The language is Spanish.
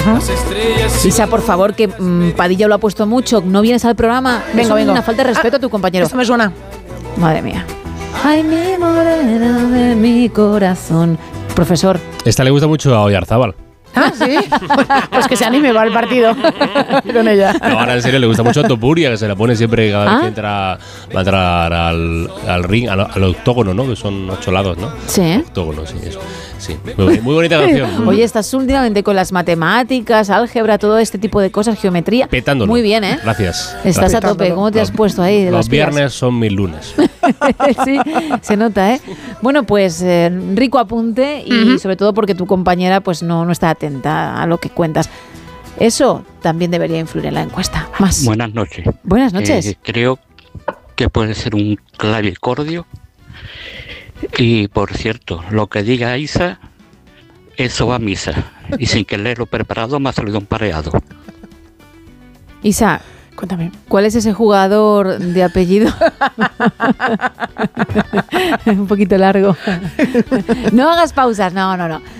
Isa, por favor, que Padilla lo ha puesto mucho. ¿No vienes al programa? Vengo. Una falta de respeto a tu compañero. Esto me suena. Madre mía. Ay, mi morena de mi corazón. Profesor. Esta le gusta mucho a Oyarzábal. Ah, ¿sí? Pues que se anime, va al partido con ella. No, ahora en serio le gusta mucho a Topuria, que se la pone siempre cada vez que entra, va a entrar al ring, al octógono, ¿no? Que son 8 lados, ¿no? Sí. Octógono, sí, eso. Sí. Muy bonita canción. Oye, estás últimamente con las matemáticas, álgebra, todo este tipo de cosas, geometría. Petándolo. Muy bien, ¿eh? Gracias. Estás gracias. a tope. ¿Cómo te has puesto ahí? Los viernes son mis lunes. Sí, se nota, ¿eh? Bueno, pues rico apunte y sobre todo porque tu compañera pues no está atenta a lo que cuentas. Eso también debería influir en la encuesta. Más. Buenas noches. Buenas noches. Creo que puede ser un clavicordio. Y por cierto, lo que diga Isa, eso va a misa. Y sin que leerlo preparado me ha salido un pareado. Isa, cuéntame. ¿Cuál es ese jugador de apellido? Un poquito largo. No hagas pausas, no.